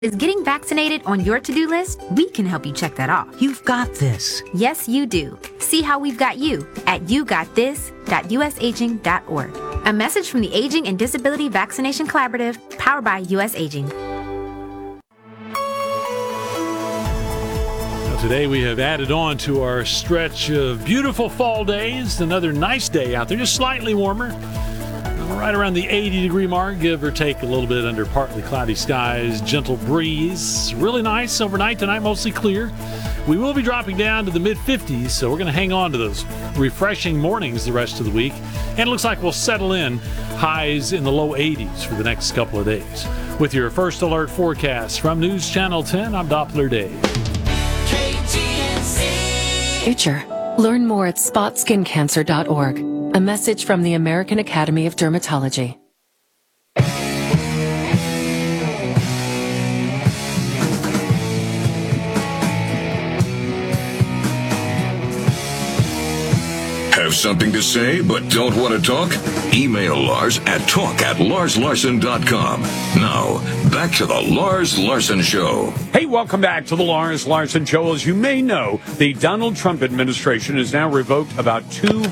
Is getting vaccinated on your to-do list? We can help you check that off. You've got this. Yes, you do. See how we've got you at yougotthis.usaging.org. A message from the Aging and Disability Vaccination Collaborative, powered by US Aging. Today we have added on to our stretch of beautiful fall days. Another nice day out there, just slightly warmer. Right around the 80-degree mark, give or take a little bit under partly cloudy skies, gentle breeze. Really nice overnight tonight, mostly clear. We will be dropping down to the mid-50s, so we're going to hang on to those refreshing mornings the rest of the week. And it looks like we'll settle in highs in the low 80s for the next couple of days. With your first alert forecast from News Channel 10, I'm Doppler Dave. Future. Learn more at spotskincancer.org. A message from the American Academy of Dermatology. Have something to say but don't want to talk? Email Lars at talk@larslarson.com. Now, back to the Lars Larson Show. Hey, welcome back to the Lars Larson Show. As you may know, the Donald Trump administration has now revoked about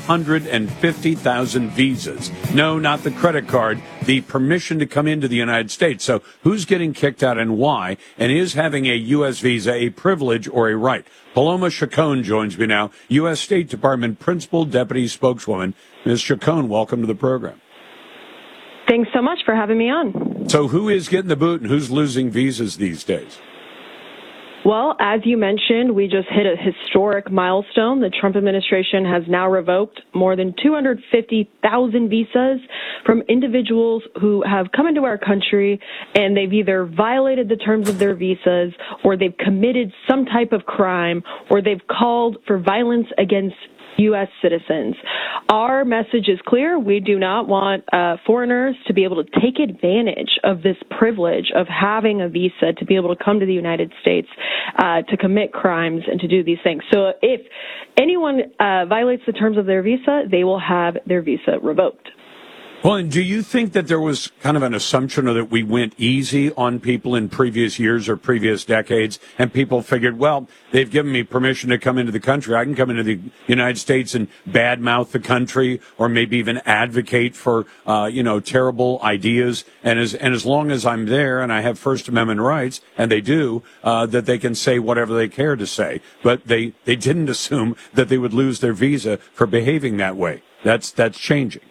250,000 visas. No, not the credit card, the permission to come into the United States. So who's getting kicked out and why? And is having a U.S. visa a privilege or a right? Paloma Chacon joins me now, U.S. State Department Principal Deputy Spokeswoman. Ms. Chacon, welcome to the program. Thanks so much for having me on. So who is getting the boot and who's losing visas these days? Well, as you mentioned, we just hit a historic milestone. The Trump administration has now revoked more than 250,000 visas from individuals who have come into our country and they've either violated the terms of their visas or they've committed some type of crime or they've called for violence against U.S. citizens. Our message is clear. We do not want foreigners to be able to take advantage of this privilege of having a visa to be able to come to the United States to commit crimes and to do these things. So if anyone violates the terms of their visa, they will have their visa revoked. Well, and do you think that there was kind of an assumption or that we went easy on people in previous years or previous decades, and people figured, well, they've given me permission to come into the country. I can come into the United States and badmouth the country or maybe even advocate for, terrible ideas. And as long as I'm there and I have First Amendment rights, and they do, that they can say whatever they care to say. But they didn't assume that they would lose their visa for behaving that way. That's changing.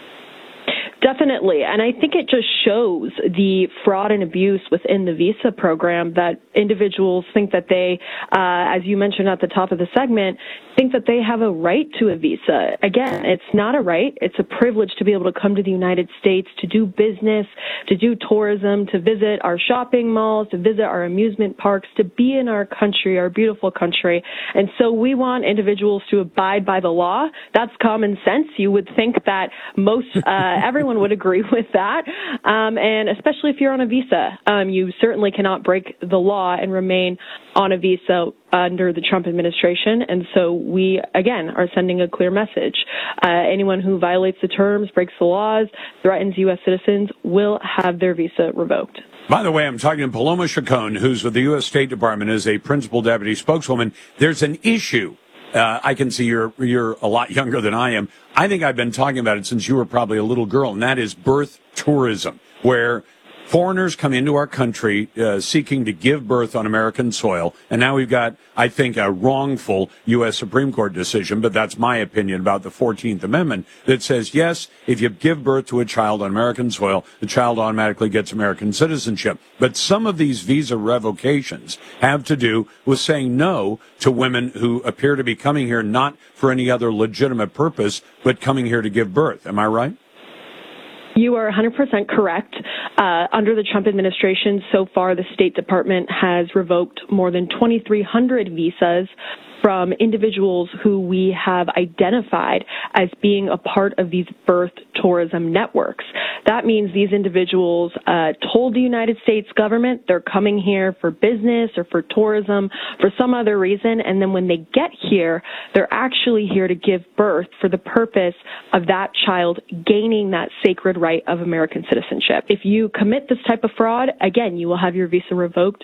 Definitely. And I think it just shows the fraud and abuse within the visa program that individuals think that they, as you mentioned at the top of the segment, think that they have a right to a visa. Again, it's not a right. It's a privilege to be able to come to the United States, to do business, to do tourism, to visit our shopping malls, to visit our amusement parks, to be in our country, our beautiful country. And so we want individuals to abide by the law. That's common sense. You would think that most, everyone would agree with that. And especially if you're on a visa, you certainly cannot break the law and remain on a visa under the Trump administration. And so we, again, are sending a clear message. Anyone who violates the terms, breaks the laws, threatens U.S. citizens will have their visa revoked. By the way, I'm talking to Paloma Chacon, who's with the U.S. State Department as a principal deputy spokeswoman. There's an issue. I can see you're a lot younger than I am. I think I've been talking about it since you were probably a little girl, and that is birth tourism, where foreigners come into our country seeking to give birth on American soil. And now we've got, I think, a wrongful U.S. Supreme Court decision, but that's my opinion about the 14th Amendment, that says, yes, if you give birth to a child on American soil, the child automatically gets American citizenship. But some of these visa revocations have to do with saying no to women who appear to be coming here not for any other legitimate purpose, but coming here to give birth. Am I right? You are 100% correct. Under the Trump administration, so far, the State Department has revoked more than 2,300 visas from individuals who we have identified as being a part of these birth tourism networks. That means these individuals told the United States government they're coming here for business or for tourism for some other reason, and then when they get here, they're actually here to give birth for the purpose of that child gaining that sacred right of American citizenship. If you commit this type of fraud, again, you will have your visa revoked